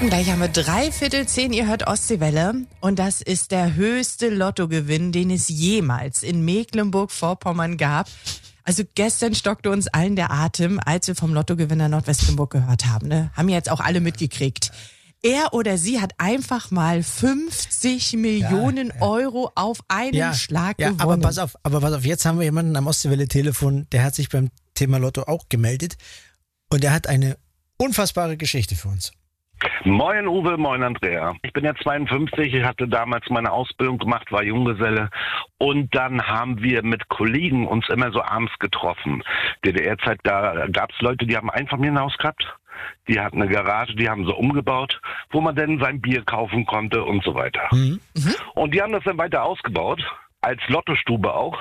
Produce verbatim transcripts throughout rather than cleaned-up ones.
Gleich haben wir drei Viertel zehn, ihr hört Ostseewelle und das ist der höchste Lottogewinn, den es jemals in Mecklenburg-Vorpommern gab. Also gestern stockte uns allen der Atem, als wir vom Lottogewinner Nordwestlimburg gehört haben. Ne? Haben jetzt auch alle mitgekriegt. Er oder sie hat einfach mal fünfzig Millionen ja, ja. Euro auf einen ja, Schlag ja, gewonnen. Aber pass auf, aber pass auf, jetzt haben wir jemanden am Ostseewelle-Telefon, der hat sich beim Thema Lotto auch gemeldet und der hat eine unfassbare Geschichte für uns. Moin Uwe, moin Andrea. Ich bin ja zweiundfünfzig, ich hatte damals meine Ausbildung gemacht, war Junggeselle und dann haben wir mit Kollegen uns immer so abends getroffen. D D R-Zeit, da gab es Leute, die haben ein Einfamilienhaus gehabt, die hatten eine Garage, die haben so umgebaut, wo man dann sein Bier kaufen konnte und so weiter. Mhm. Und die haben das dann weiter ausgebaut, als Lottostube auch.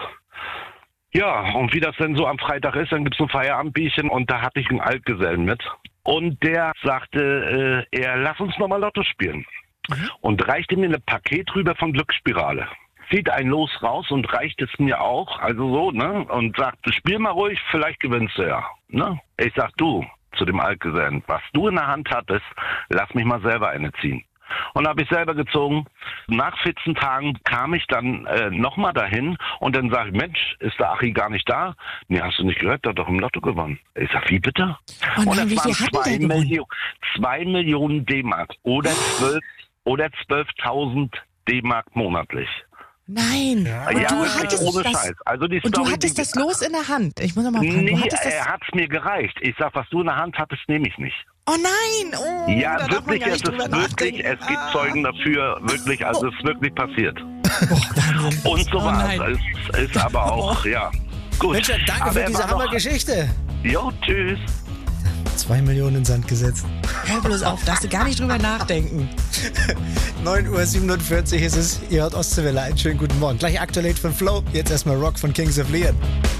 Ja, und wie das denn so am Freitag ist, dann gibt's ein Feierabendbierchen und da hatte ich einen Altgesellen mit. Und der sagte, äh, er lass uns nochmal Lotto spielen. Mhm. Und reichte mir ein Paket rüber von Glücksspirale. Zieht ein Los raus und reicht es mir auch, also so, ne? Und sagt, spiel mal ruhig, vielleicht gewinnst du ja. Ne? Ich sag, du, zu dem Altgesellen, was du in der Hand hattest, lass mich mal selber eine ziehen. Und habe ich selber gezogen. Nach vierzehn Tagen kam ich dann äh, nochmal dahin und dann sage ich, Mensch, ist der Achi gar nicht da? Nee, hast du nicht gehört, der hat doch im Lotto gewonnen. Ich sag, wie bitte? Oh nein, und das wie viel waren hat zwei, der gewonnen? Millionen, zwei Millionen D-Mark oder zwölf oder zwölftausend D-Mark monatlich. Nein, Ja, und ja, du wirklich hattest ohne das, Scheiß. Also die und du Story, hattest die, das Los in der Hand. Ich muss noch mal fragen, Nee, du hattest das... er hat's mir gereicht. Ich sag, was du in der Hand hattest, nehme ich nicht. Oh nein! Oh, ja, da darf man wirklich, gar es nicht ist drüber wirklich, nachdenken. es gibt Ah. Zeugen dafür, wirklich, also es ist wirklich passiert. Boah, Und so oh war nein. es. Es ist aber auch, ja, gut. Mensch, danke aber für er diese war noch- Hammergeschichte. Jo, tschüss. Zwei Millionen in den Sand gesetzt. Hör bloß auf, darfst du gar nicht drüber nachdenken. neun Uhr siebenundvierzig ist es. Ihr hört Ostseewelle. Einen schönen guten Morgen. Gleich aktuell von Flow. Jetzt erstmal Rock von Kings of Leon.